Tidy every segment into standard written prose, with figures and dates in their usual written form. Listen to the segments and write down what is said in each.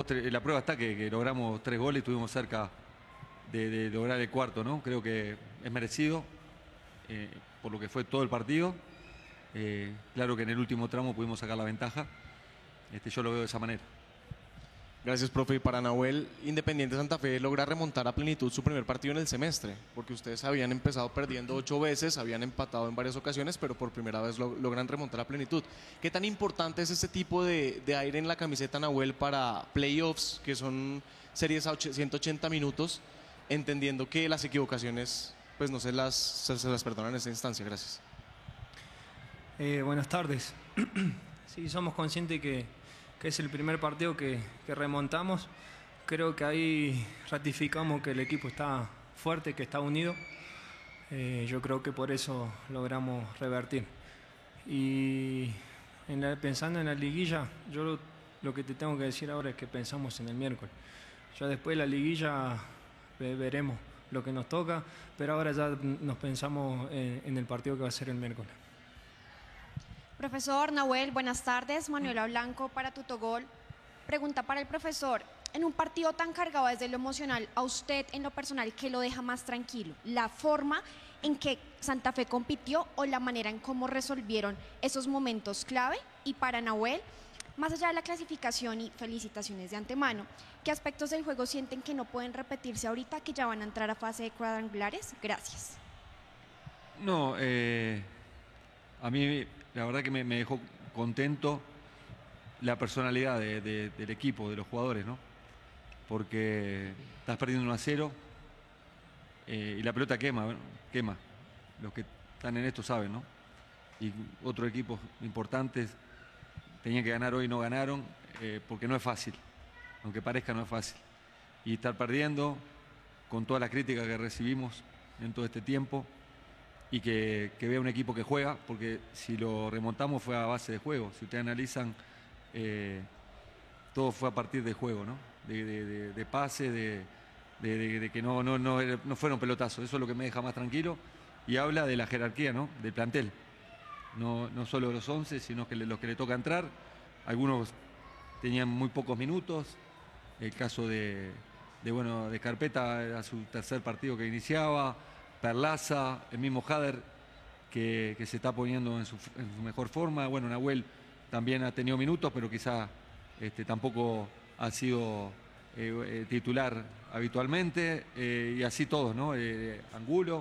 la prueba está que logramos 3 goles y estuvimos cerca de lograr el cuarto, ¿no? Creo que es merecido por lo que fue todo el partido. Claro que en el último tramo pudimos sacar la ventaja. Yo lo veo de esa manera. Gracias, profe. Y para Nahuel, Independiente Santa Fe logra remontar a plenitud su primer partido en el semestre, porque ustedes habían empezado perdiendo 8 veces, habían empatado en varias ocasiones, pero por primera vez logran remontar a plenitud. ¿Qué tan importante es este tipo de aire en la camiseta, Nahuel, para playoffs, que son series a 180 minutos, entendiendo que las equivocaciones pues no se las perdonan en esta instancia? Gracias. Buenas tardes. Sí, somos conscientes que es el primer partido que remontamos. Creo que ahí ratificamos que el equipo está fuerte, que está unido. Yo creo que por eso logramos revertir. Y pensando en la liguilla, yo lo que te tengo que decir ahora es que pensamos en el miércoles. Ya después de la liguilla veremos lo que nos toca, pero ahora ya nos pensamos en el partido que va a ser el miércoles. Profesor Nahuel, buenas tardes. Manuela Blanco para Tutogol. Pregunta para el profesor. En un partido tan cargado desde lo emocional, a usted en lo personal, ¿qué lo deja más tranquilo? ¿La forma en que Santa Fe compitió o la manera en cómo resolvieron esos momentos clave? Y para Nahuel, más allá de la clasificación y felicitaciones de antemano, ¿qué aspectos del juego sienten que no pueden repetirse ahorita que ya van a entrar a fase de cuadrangulares? Gracias. No, a mí la verdad que me dejó contento la personalidad del equipo, de los jugadores, ¿no? Porque estás perdiendo 1-0 y la pelota quema. Los que están en esto saben, ¿no? Y otros equipos importantes tenían que ganar hoy y no ganaron, porque no es fácil, aunque parezca no es fácil. Y estar perdiendo con toda la crítica que recibimos en todo este tiempo, y que vea un equipo que juega, porque si lo remontamos fue a base de juego. Si ustedes analizan, todo fue a partir de juego, ¿no? De pase, de que no fueron pelotazos. Eso es lo que me deja más tranquilo y habla de la jerarquía, ¿no? Del plantel. No solo de los 11, sino que los que le toca entrar. Algunos tenían muy pocos minutos. El caso de Carpeta, era su tercer partido que iniciaba. Perlaza, el mismo Jader, que se está poniendo en su mejor forma. Bueno, Nahuel también ha tenido minutos, pero quizá tampoco ha sido titular habitualmente. Y así todos, ¿no? Angulo.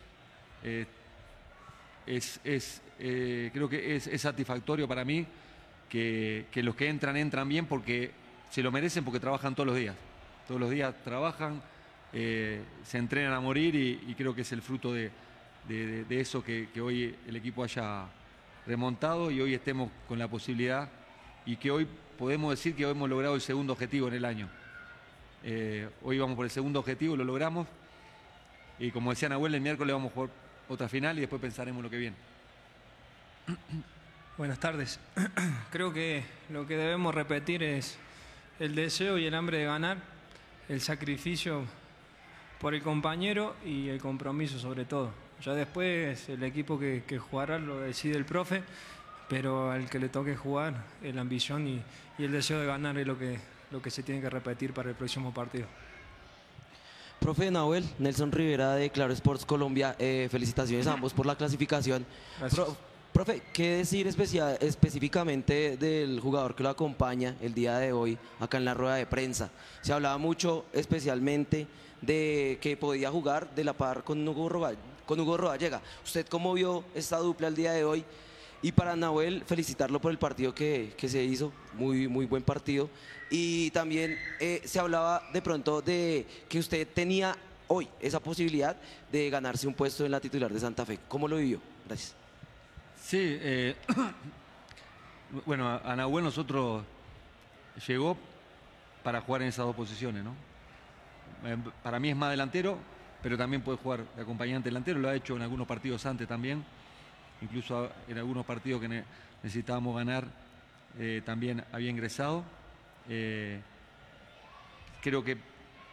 Creo que es satisfactorio para mí que los que entran bien porque se lo merecen, porque trabajan todos los días. Todos los días trabajan. Se entrenan a morir y creo que es el fruto de eso que hoy el equipo haya remontado y hoy estemos con la posibilidad y que hoy podemos decir que hoy hemos logrado el segundo objetivo en el año. Hoy vamos por el segundo objetivo, lo logramos y como decía Nahuel, el miércoles vamos a jugar otra final y después pensaremos lo que viene. Buenas tardes. Creo que lo que debemos repetir es el deseo y el hambre de ganar, el sacrificio por el compañero y el compromiso sobre todo. Ya después el equipo que jugará lo decide el profe, pero al que le toque jugar, la ambición y el deseo de ganar es lo que se tiene que repetir para el próximo partido. Profe Nahuel, Nelson Rivera de Claro Sports Colombia, felicitaciones a ambos por la clasificación. Gracias. Profe, ¿qué decir específicamente del jugador que lo acompaña el día de hoy acá en la rueda de prensa? Se hablaba mucho especialmente de que podía jugar de la par con Hugo Rodallega. ¿Usted cómo vio esta dupla el día de hoy? Y para Nahuel, felicitarlo por el partido que se hizo, muy buen partido. Y también se hablaba de pronto de que usted tenía hoy esa posibilidad de ganarse un puesto en la titular de Santa Fe. ¿Cómo lo vivió? Gracias. Sí, bueno, a Nahuel nosotros llegó para jugar en esas dos posiciones, ¿no? Para mí es más delantero, pero también puede jugar de acompañante delantero, lo ha hecho en algunos partidos antes también, incluso en algunos partidos que necesitábamos ganar, también había ingresado. Creo que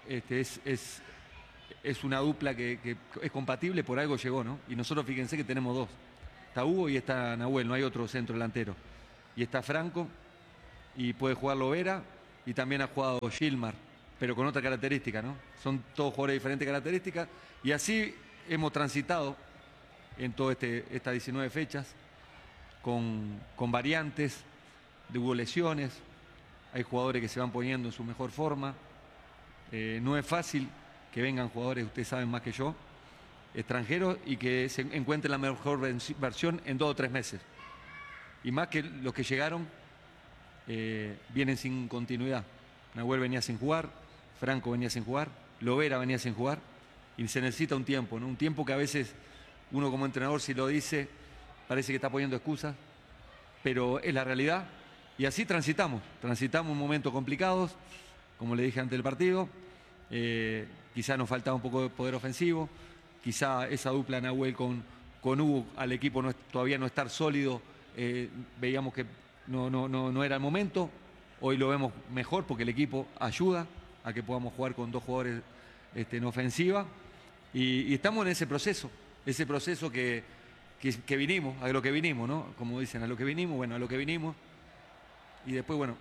es una dupla que es compatible, por algo llegó, ¿no? Y nosotros fíjense que tenemos dos. Está Hugo y está Nahuel, no hay otro centro delantero. Y está Franco, y puede jugar Lovera, y también ha jugado Gilmar, pero con otra característica, ¿no? Son todos jugadores de diferentes características y así hemos transitado en todas estas 19 fechas con variantes, hubo lesiones, hay jugadores que se van poniendo en su mejor forma. No es fácil que vengan jugadores, ustedes saben más que yo, extranjeros y que se encuentren la mejor versión en 2 o 3 meses. Y más que los que llegaron vienen sin continuidad. Nahuel venía sin jugar, Franco venía sin jugar, Lovera venía sin jugar y se necesita un tiempo, ¿no? Un tiempo que a veces uno como entrenador si lo dice parece que está poniendo excusas, pero es la realidad y así transitamos momentos complicados, como le dije antes del partido, quizá nos faltaba un poco de poder ofensivo, quizá esa dupla Nahuel con Hugo al equipo todavía no estar sólido, veíamos que no era el momento, hoy lo vemos mejor porque el equipo ayuda a que podamos jugar con 2 jugadores en ofensiva y estamos en ese proceso que vinimos, a lo que vinimos, ¿no? Como dicen, a lo que vinimos y después, bueno,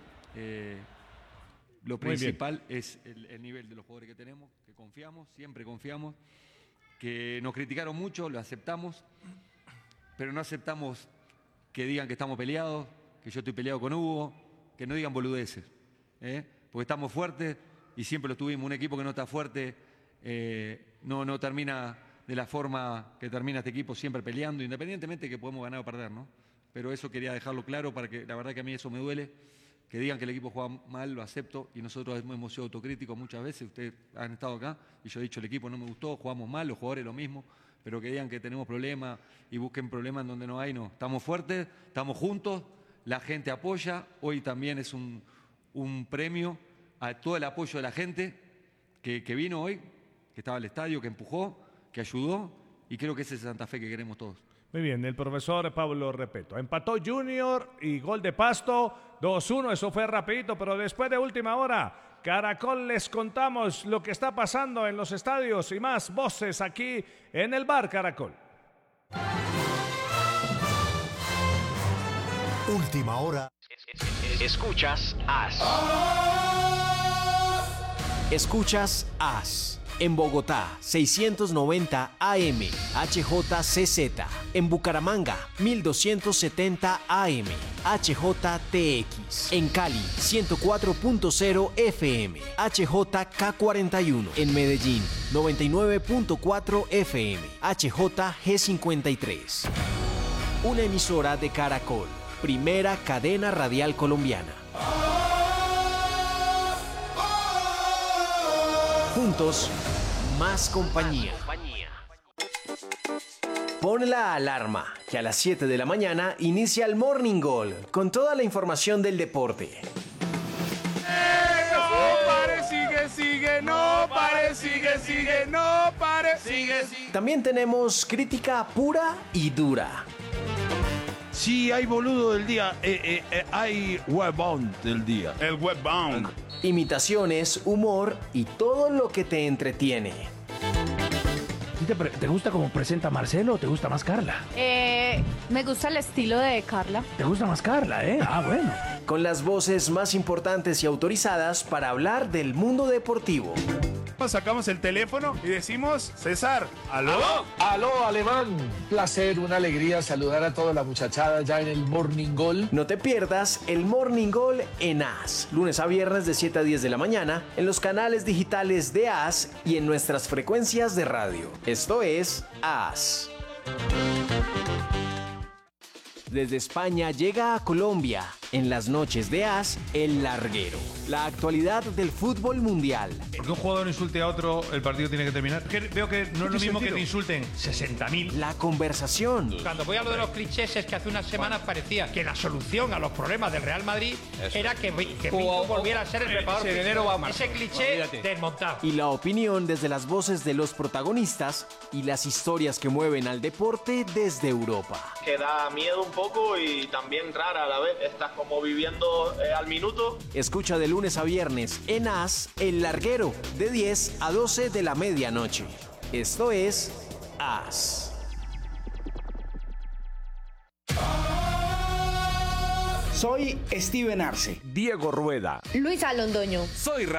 lo principal es el nivel de los jugadores que tenemos, que confiamos, siempre confiamos, que nos criticaron mucho, lo aceptamos, pero no aceptamos que digan que estamos peleados, que yo estoy peleado con Hugo, que no digan boludeces, porque estamos fuertes y siempre lo tuvimos. Un equipo que no está fuerte no termina de la forma que termina este equipo, siempre peleando, independientemente de que podemos ganar o perder, ¿no? Pero eso quería dejarlo claro, para que la verdad que a mí eso me duele, que digan que el equipo juega mal, lo acepto, y nosotros hemos sido autocríticos muchas veces, ustedes han estado acá, y yo he dicho el equipo no me gustó, jugamos mal, los jugadores lo mismo, pero que digan que tenemos problemas y busquen problemas en donde no hay, no. Estamos fuertes, estamos juntos, la gente apoya, hoy también es un premio a todo el apoyo de la gente que vino hoy, que estaba al estadio, que empujó, que ayudó, y creo que ese es Santa Fe que queremos todos. Muy bien, el profesor Pablo Repeto. Empató Junior y gol de Pasto, 2-1, eso fue rapidito, pero después de última hora, Caracol les contamos lo que está pasando en los estadios y más voces aquí en el Bar Caracol. Última hora. Escuchas AS. Escuchas AS. En Bogotá, 690 AM, HJCZ. En Bucaramanga, 1270 AM, HJTX. En Cali, 104.0 FM, HJK41. En Medellín, 99.4 FM, HJG53. Una emisora de Caracol, primera cadena radial colombiana. Juntos, más compañía. Pon la alarma, que a las 7 de la mañana inicia el Morning Goal, con toda la información del deporte. No pare, sigue, no pare, sigue, no pare, sigue. También tenemos crítica pura y dura. Sí, hay boludo del día, hay webbound del día. El webbound. Imitaciones, humor y todo lo que te entretiene. ¿Te gusta cómo presenta Marcelo o te gusta más Carla? Me gusta el estilo de Carla. ¿Te gusta más Carla, Ah, bueno. Con las voces más importantes y autorizadas para hablar del mundo deportivo. Sacamos el teléfono y decimos, César, ¿aló? Aló, Alemán. Placer, una alegría saludar a toda la muchachada ya en el Morning Goal. No te pierdas el Morning Goal en AS, lunes a viernes de 7 a 10 de la mañana, en los canales digitales de AS y en nuestras frecuencias de radio. Esto es AS. Desde España llega a Colombia, en las noches de AS, El Larguero. La actualidad del fútbol mundial. Porque un jugador insulte a otro, el partido tiene que terminar. Veo que no es lo mismo que te insulten 60.000. La conversación. Cuando voy a lo de los clichés, es que hace unas semanas parecía que la solución a los problemas del Real Madrid era que Pinto volviera a ser el preparador. Ese cliché desmontado. Y la opinión desde las voces de los protagonistas y las historias que mueven al deporte desde Europa. Que da miedo un poco y también rara a la vez. Estás como viviendo al minuto. Escucha de lunes a viernes en AS, El Larguero, de 10 a 12 de la medianoche. Esto es AS. Soy Steven Arce. Diego Rueda. Luisa Londoño. Soy